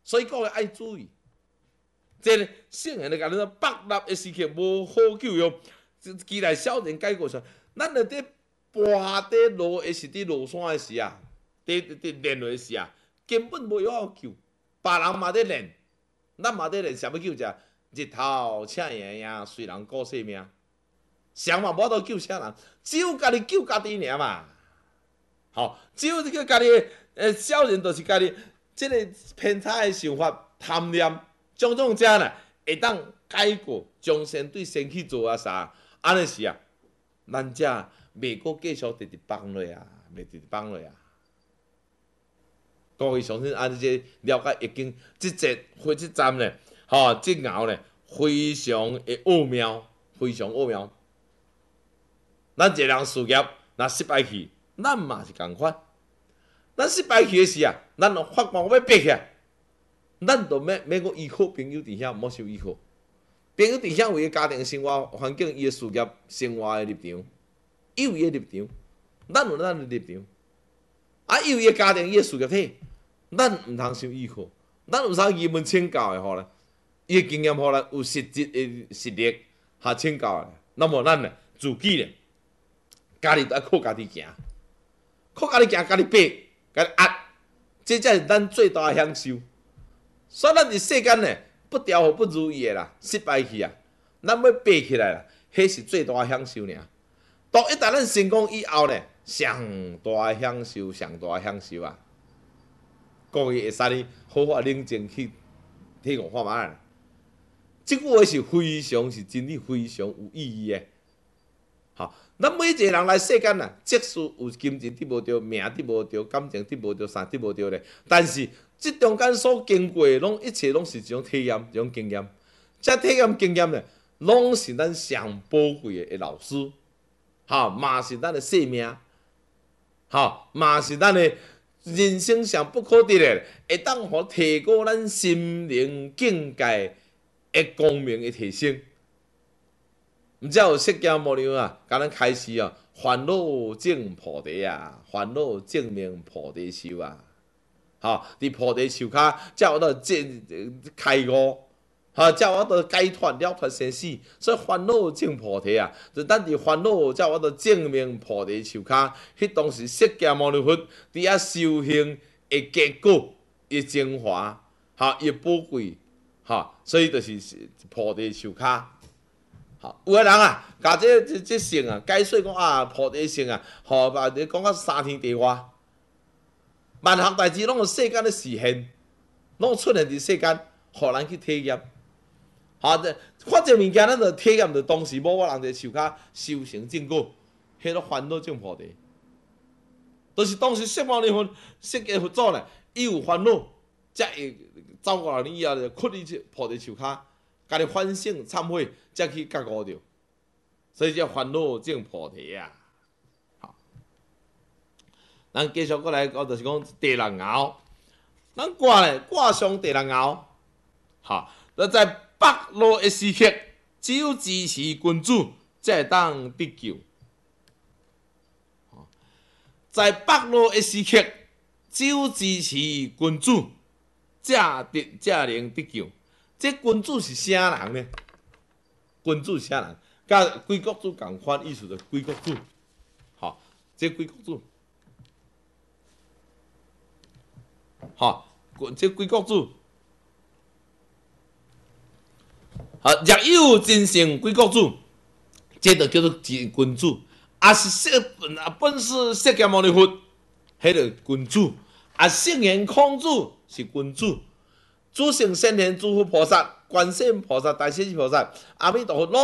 所以各位爱注意，这个圣贤就讲你说北立的时刻无好救用，期待少年改过上，咱就伫跋伫路的是伫落山的时啊，伫练的时啊，根本无药好救，别人嘛伫练，咱嘛伫练，啥物救者？日头请爷爷，随人过性命，谁嘛无法度救啥人，只有家己救家己尔嘛。好，只有这个家己少年，就是家己这个偏差的想法、贪念，种种者呢，会当改过，将先对先去做啊啥，安尼是啊，咱遮袂阁继续直直放落啊，袂直直放落啊。各位相信安尼这了解易经这节或这站呢，吼，这爻呢非常的奥妙，非常奥妙。咱一个人事业若失败去，咱嘛是共款。咱失败去的时啊，咱就发光要爬起来，咱就免阁依靠朋友伫遐，莫受依靠。朋友伫遐有伊家庭生活环境、伊的事业生活的立场，伊有伊的立场，咱有咱的立场。啊，伊有伊的家庭、伊的事业体，咱毋通受依靠。咱有啥疑问请教的吼咧，伊的经验好咱有实质的实力下请教的，那么咱呢自己呢，家己爱靠家己行，靠家己行，家己爬。甲压，这才是咱最大的享受。所以咱伫世间呢，不调和不如意的啦，失败去啊，咱要爬起来啦，迄是最大的享受尔。当一旦咱成功以后呢，上大的享受，上大的享受啊！各位会使呢，好好冷静去体悟看卖。即句话是非常是真理，非常有意义的。好。咱每一个人来世间啊，即使有金钱得无着，命得无着，感情得无着，啥得无着咧。但是即中间所经过的，拢一切拢是一种体验，一种经验。这体验经验咧，拢是咱上宝贵的老师，哈，嘛是咱的性命，哈，嘛是咱的人生上不可得的，会当互提高咱心灵境界的光明的提升。毋则有释迦牟尼啊，甲咱开示啊，烦恼证菩提啊，烦恼证明菩提树啊，吼，伫菩提树骹，才有得开悟，吼，才有得解脱了脱生死。所以烦恼证菩提啊，就咱伫烦恼才有得证明菩提树骹，迄当时释迦牟尼佛伫遐修行的结果，伊精华，吼，伊宝贵，吼，所以就是菩提树骹。有个人啊，甲这性啊，解说讲啊，菩提性啊，吼，把你讲到三天地外，万项代志拢有世间的实现，拢出现伫世间，互咱去体验。好，发这物件，咱就体验着当时某人伫树骹修成正果，迄个烦恼证菩提，就是当时释迦牟尼佛、释迦佛祖呢，伊有烦恼，才会走过来以后就屈伫菩提树骹。家己反省忏悔，才去觉悟着，所以叫烦恼证菩提啊。好，咱继续过来讲，就是讲第六爻，咱卦咧，卦上第六爻，好，那在北路的时刻，只有支持君主，才会当得救。在北路的时刻，只有支持君主，才能得救。这君主是啥人呢？君主是啥人？甲贵国主共款意思，就贵国主。好，这贵国主，好，这贵国主，好，若有真正贵国主，这就叫做君主。啊是本是释迦牟尼佛，迄个君主；啊圣贤孔子是君主。诸圣先贤、诸佛菩萨、观世音菩萨、大势至菩萨、阿弥陀佛。